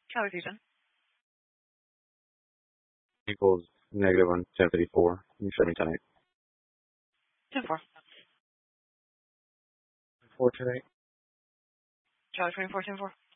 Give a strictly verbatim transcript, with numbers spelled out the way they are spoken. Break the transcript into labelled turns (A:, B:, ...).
A: Charlie Fusion.
B: Equals negative one, ten fifty-four. You show me tonight.
A: ten four.
B: Four tonight.
A: Charlie twenty-four, ten four.